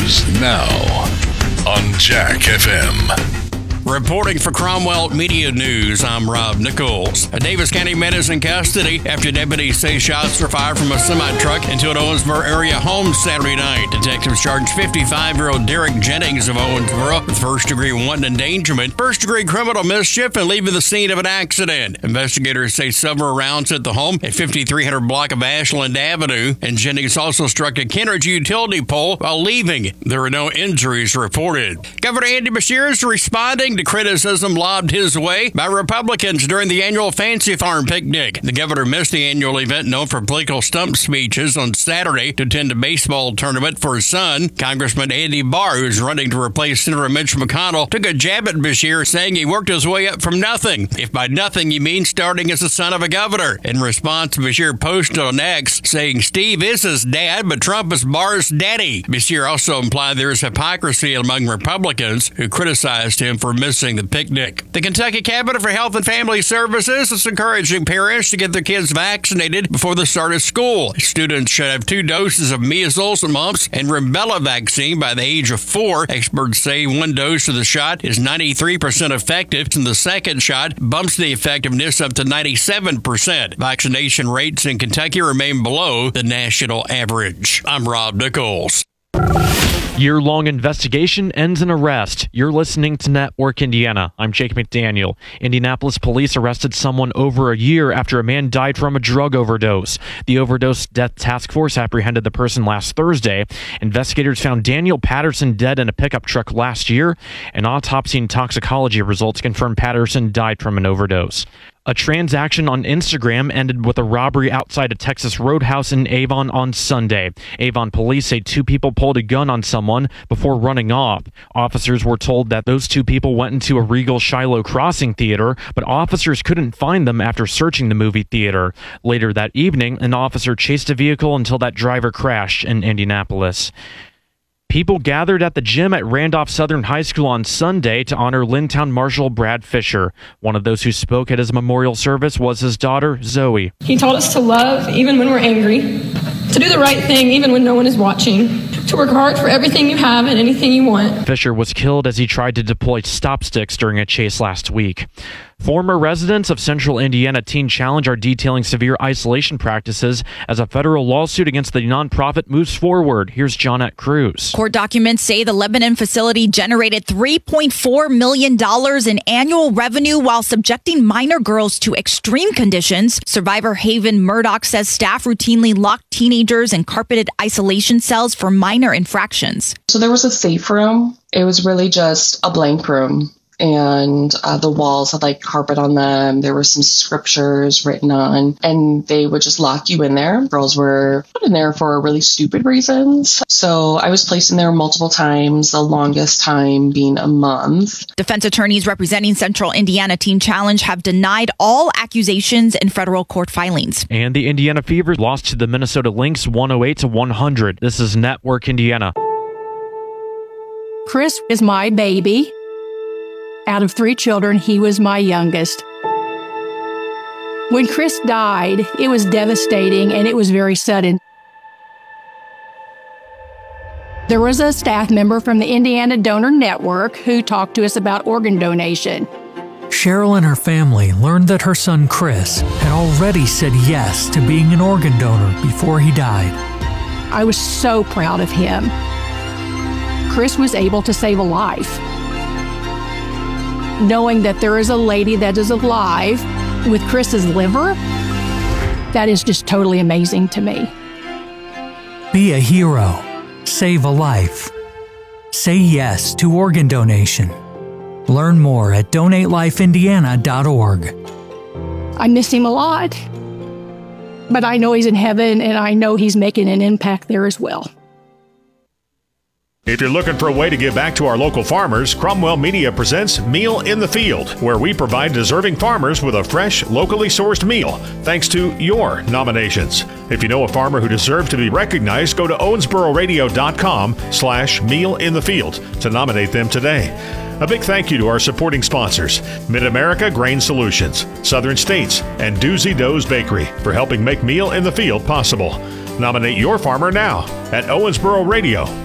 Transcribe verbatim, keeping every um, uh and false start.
News now on Jack F M. Reporting for Cromwell Media News, I'm Rob Nichols. A Davis County man is in custody after deputies say shots were fired from a semi-truck into an Owensboro area home Saturday night. Detectives charged fifty-five-year-old Derek Jennings of Owensboro with first-degree wanton endangerment, first-degree criminal mischief, and leaving the scene of an accident. Investigators say several rounds hit the home at fifty-three hundred block of Ashland Avenue, and Jennings also struck a Kenridge utility pole while leaving. There were no injuries reported. Governor Andy Beshear is responding to criticism lobbed his way by Republicans during the annual Fancy Farm picnic. The governor missed the annual event known for political stump speeches on Saturday to attend a baseball tournament for his son. Congressman Andy Barr, who's running to replace Senator Mitch McConnell, took a jab at Beshear, saying he worked his way up from nothing. If by nothing you mean starting as the son of a governor. In response, Beshear posted on X saying Steve is his dad, but Trump is Barr's daddy. Beshear also implied there is hypocrisy among Republicans who criticized him for missing the picnic. The Kentucky Cabinet for Health and Family Services is encouraging parents to get their kids vaccinated before the start of school. Students should have two doses of measles, mumps, and rubella vaccine by the age of four. Experts say one dose of the shot is ninety-three percent effective, and the second shot bumps the effectiveness up to ninety-seven percent. Vaccination rates in Kentucky remain below the national average. I'm Rob Nichols. Year-long investigation ends in arrest. You're listening to Network Indiana. I'm Jake McDaniel. Indianapolis police arrested someone over a year after a man died from a drug overdose. The Overdose Death Task Force apprehended the person last Thursday. Investigators found Daniel Patterson dead in a pickup truck last year. An autopsy and toxicology results confirmed Patterson died from an overdose. A transaction on Instagram ended with a robbery outside a Texas Roadhouse in Avon on Sunday. Avon police say two people pulled a gun on someone before running off. Officers were told that those two people went into a Regal Shiloh Crossing theater, but officers couldn't find them after searching the movie theater. Later that evening, an officer chased a vehicle until that driver crashed in Indianapolis. People gathered at the gym at Randolph Southern High School on Sunday to honor Lintown Marshal Brad Fisher. One of those who spoke at his memorial service was his daughter, Zoe. He taught us to love even when we're angry, to do the right thing even when no one is watching, to work hard for everything you have and anything you want. Fisher was killed as he tried to deploy stop sticks during a chase last week. Former residents of Central Indiana Teen Challenge are detailing severe isolation practices as a federal lawsuit against the nonprofit moves forward. Here's Johnette Cruz. Court documents say the Lebanon facility generated three point four million dollars in annual revenue while subjecting minor girls to extreme conditions. Survivor Haven Murdoch says staff routinely locked teenagers in carpeted isolation cells for minor infractions. So there was a safe room. It was really just a blank room. And uh, the walls had like carpet on them. There were some scriptures written on, and they would just lock you in there. Girls were put in there for really stupid reasons. So I was placed in there multiple times, the longest time being a month. Defense attorneys representing Central Indiana Teen Challenge have denied all accusations in federal court filings. And the Indiana Fever lost to the Minnesota Lynx one oh eight to one hundred. This is Network Indiana. Chris is my baby. Out of three children, he was my youngest. When Chris died, it was devastating and it was very sudden. There was a staff member from the Indiana Donor Network who talked to us about organ donation. Cheryl and her family learned that her son Chris had already said yes to being an organ donor before he died. I was so proud of him. Chris was able to save a life. Knowing that there is a lady that is alive with Chris's liver, that is just totally amazing to me. Be a hero. Save a life. Say yes to organ donation. Learn more at donate life indiana dot org. I miss him a lot, but I know he's in heaven and I know he's making an impact there as well. If you're looking for a way to give back to our local farmers, Cromwell Media presents Meal in the Field, where we provide deserving farmers with a fresh, locally sourced meal, thanks to your nominations. If you know a farmer who deserves to be recognized, go to owensboro radio dot com slash meal in the field to nominate them today. A big thank you to our supporting sponsors, Mid-America Grain Solutions, Southern States, and Doozy Doe's Bakery for helping make Meal in the Field possible. Nominate your farmer now at owensboro radio